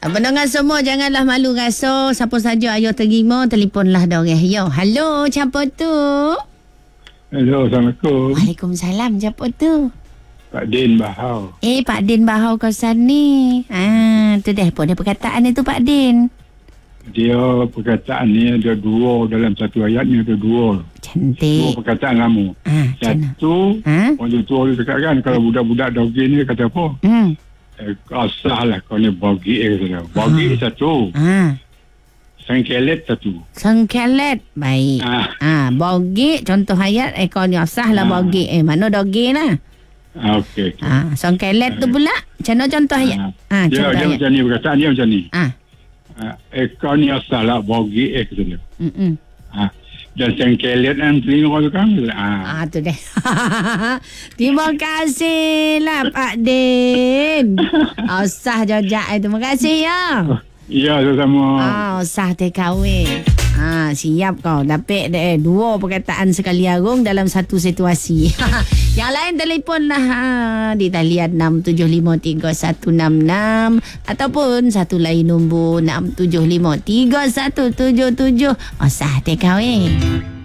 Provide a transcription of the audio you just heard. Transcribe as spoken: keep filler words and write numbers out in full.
Pendengar semua, janganlah malu rasa. Siapa saja ayo terima, telefonlah dorang. Yo, halo, siapa tu? Hello, Assalamualaikum. Waalaikumsalam, siapa tu? Pak Din Bahau. Eh, Pak Din Bahau kawasan ni. Ah, tu dah pun ada perkataan itu Pak Din. Dia perkataan ni ada dua dalam satu ayat ni ada dua. Cantik. Dua perkataan lama. Ah, Satu, ha? orang tua dia cakap kan, kalau budak-budak dogi ni kata apa? Hmm. Eh, asah lah kau ni bagi eh kata. Bagi Ah. satu. Ah. Sengkelet satu. Sengkelet. Baik. Ah. Ah, bogi contoh ayat ekor ni asah lah Ah. bogi. Eh, mana dogi lah? Ah, okey. Okay. Ah, sengkelet tu pula. Macam mana contoh ayat? Ah, dia, contoh dia ayat. macam ni, perkataan dia macam ni. Ah. Ah, ekor ni asah lah bagi eh kata dia. Mm-mm. Ah. Dan sengkelet kan telinga tu kan. Ah. Ah, tu deh. Terima kasih lah Pak Din. Oh, sah jajak eh. Terima kasih ya. Ya, sama-sama. Ah, sah tekawin. Ah, siap kau. Dapat deh dua perkataan sekali arung dalam satu situasi. Yang lain telefon lah ha, di talian enam tujuh lima tiga satu enam enam ataupun satu lain nombor enam tujuh lima tiga satu tujuh tujuh. Oh, sah tekawin.